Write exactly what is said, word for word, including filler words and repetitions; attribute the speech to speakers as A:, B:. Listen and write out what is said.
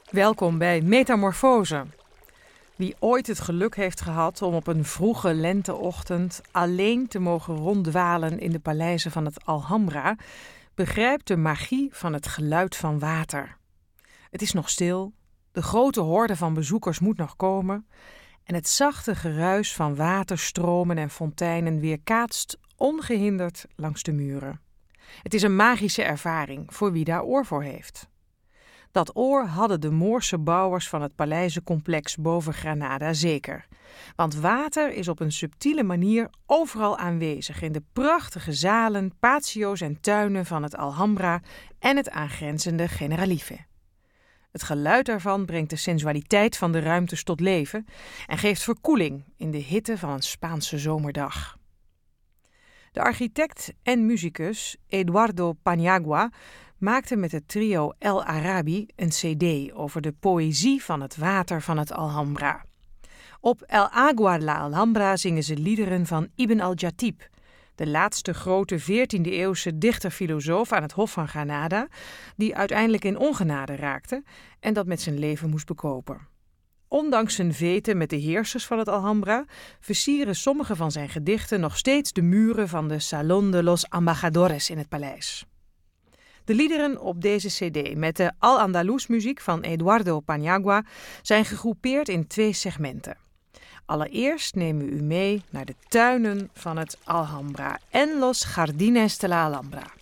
A: Welkom bij Metamorfose. Wie ooit het geluk heeft gehad om op een vroege lenteochtend alleen te mogen ronddwalen in de paleizen van het Alhambra, begrijpt de magie van het geluid van water. Het is nog stil, de grote horde van bezoekers moet nog komen en het zachte geruis van waterstromen en fonteinen weerkaatst ongehinderd langs de muren. Het is een magische ervaring voor wie daar oor voor heeft. Dat oor hadden de Moorse bouwers van het paleizencomplex boven Granada zeker. Want water is op een subtiele manier overal aanwezig in de prachtige zalen, patio's en tuinen van het Alhambra en het aangrenzende Generalife. Het geluid daarvan brengt de sensualiteit van de ruimtes tot leven en geeft verkoeling in de hitte van een Spaanse zomerdag. De architect en muzikus Eduardo Paniagua maakte met het trio El Arabi een cd over de poëzie van het water van het Alhambra. Op El Agua la Alhambra zingen ze liederen van Ibn al-Jatib, de laatste grote veertiende-eeuwse dichter-filosoof aan het Hof van Granada, die uiteindelijk in ongenade raakte en dat met zijn leven moest bekopen. Ondanks zijn vete met de heersers van het Alhambra versieren sommige van zijn gedichten nog steeds de muren van de Salón de los Embajadores in het paleis. De liederen op deze cd met de Al-Andalus muziek van Eduardo Paniagua zijn gegroepeerd in twee segmenten. Allereerst nemen we u mee naar de tuinen van het Alhambra en Los Jardines de la Alhambra.